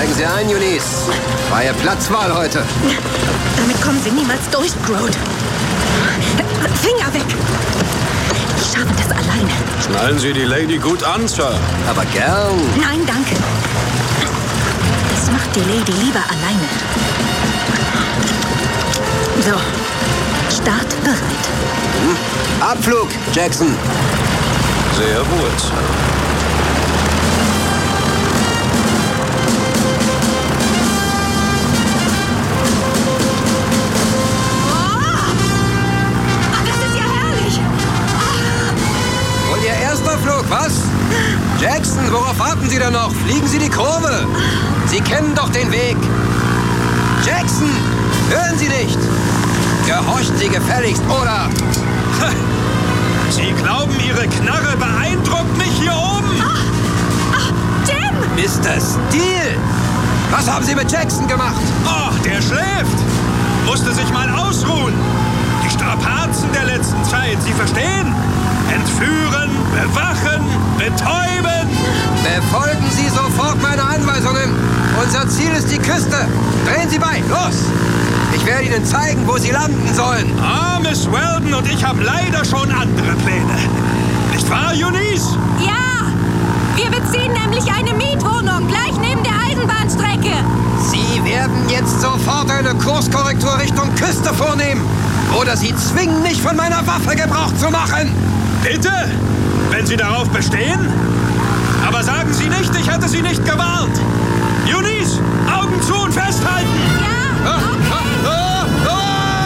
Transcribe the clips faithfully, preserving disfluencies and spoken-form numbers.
Steigen Sie ein, Eunice. War Ihr Platzwahl heute. Damit kommen Sie niemals durch, Groot. Finger weg! Ich schaffe das alleine. Schnallen Sie die Lady gut an, Sir. Aber gern. Nein, danke. Das macht die Lady lieber alleine. So, Start bereit. Hm? Abflug, Jackson. Sehr wohl, Sir. Flug, was? Jackson, worauf warten Sie denn noch? Fliegen Sie die Kurve. Sie kennen doch den Weg. Jackson, hören Sie nicht? Gehorchen Sie gefälligst, oder? Sie glauben, Ihre Knarre beeindruckt mich hier oben? Ach, ach, Jim! Mister Steele! Was haben Sie mit Jackson gemacht? Oh, der schläft. Musste sich mal ausruhen. Die Strapazen der letzten Zeit, Sie verstehen? Entführen, bewachen, betäuben. Befolgen Sie sofort meine Anweisungen. Unser Ziel ist die Küste. Drehen Sie bei, los! Ich werde Ihnen zeigen, wo Sie landen sollen. Ah, Miss Weldon und ich haben leider schon andere Pläne. Nicht wahr, Eunice? Ja! Wir beziehen nämlich eine Mietwohnung gleich neben der Eisenbahnstrecke. Sie werden jetzt sofort eine Kurskorrektur Richtung Küste vornehmen. Oder Sie zwingen mich, von meiner Waffe Gebrauch zu machen. Bitte? Wenn Sie darauf bestehen? Aber sagen Sie nicht, ich hatte Sie nicht gewarnt. Eunice, Augen zu und festhalten! Ja, okay. Ah, ah, ah.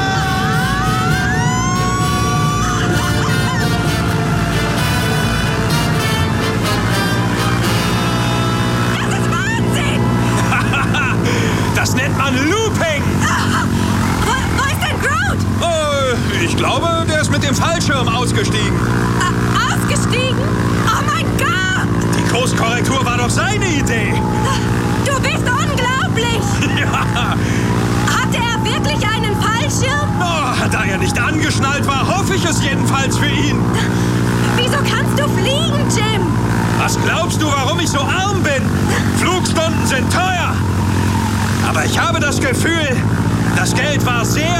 Das ist Wahnsinn! Das nennt man Looping! Wo, wo ist denn Groot? Oh, ich glaube, der ist mit dem Fallschirm ausgestiegen. Äh, ausgestiegen? Oh mein Gott! Die Kurskorrektur war doch seine Idee. Du bist unglaublich! Ja. Hatte er wirklich einen Fallschirm? Oh, da er nicht angeschnallt war, hoffe ich es jedenfalls für ihn. Wieso kannst du fliegen, Jim? Was glaubst du, warum ich so arm bin? Flugstunden sind teuer. Aber ich habe das Gefühl, das Geld war sehr